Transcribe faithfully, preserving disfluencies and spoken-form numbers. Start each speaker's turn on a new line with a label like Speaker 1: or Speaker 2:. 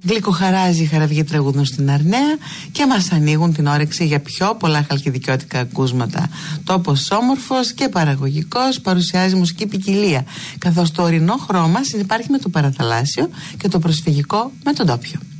Speaker 1: Γλυκοχαράζει η Χαραυγή τραγούδων στην Αρναία και μας ανοίγουν την όρεξη για πιο πολλά χαλκιδικιώτικα ακούσματα. Τόπος όμορφος και παραγωγικός, παρουσιάζει μουσική ποικιλία, καθώς το ορεινό χρώμα συνυπάρχει με το παραθαλάσσιο και το προσφυγικό με τον τόπιο.